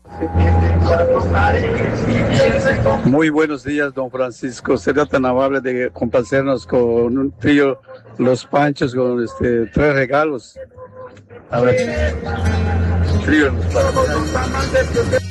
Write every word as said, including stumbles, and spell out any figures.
Muy buenos días, don Francisco. Sería tan amable de complacernos con un trío Los Panchos con este tres regalos. A ver, trío Los Panchos.